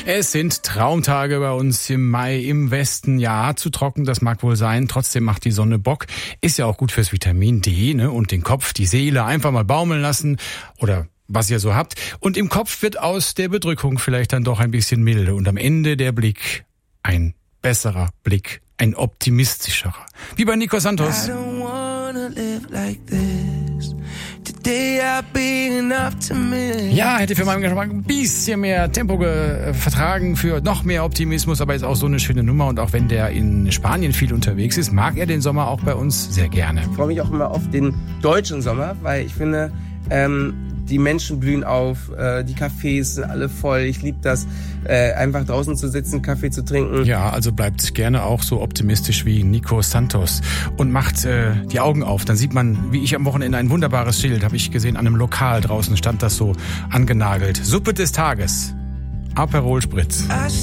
Es sind Traumtage bei uns im Mai im Westen. Ja, zu trocken, das mag wohl sein. Trotzdem macht die Sonne Bock. Ist ja auch gut fürs Vitamin D, ne? Und den Kopf, die Seele einfach mal baumeln lassen. Oder was ihr so habt. Und im Kopf wird aus der Bedrückung vielleicht dann doch ein bisschen milde. Und am Ende der Blick, ein besserer Blick, ein optimistischerer. Wie bei Nico Santos. Ja, hätte für meinen Geschmack ein bisschen mehr Tempo vertragen für noch mehr Optimismus, aber ist auch so eine schöne Nummer. Und auch wenn der in Spanien viel unterwegs ist, mag er den Sommer auch bei uns sehr gerne. Ich freue mich auch immer auf den deutschen Sommer, weil ich finde, die Menschen blühen auf, die Cafés sind alle voll. Ich liebe das, einfach draußen zu sitzen, Kaffee zu trinken. Ja, also bleibt gerne auch so optimistisch wie Nico Santos und macht die Augen auf. Dann sieht man, wie ich am Wochenende, ein wunderbares Schild, habe ich gesehen, an einem Lokal draußen stand das so angenagelt. Suppe des Tages, Aperol Spritz.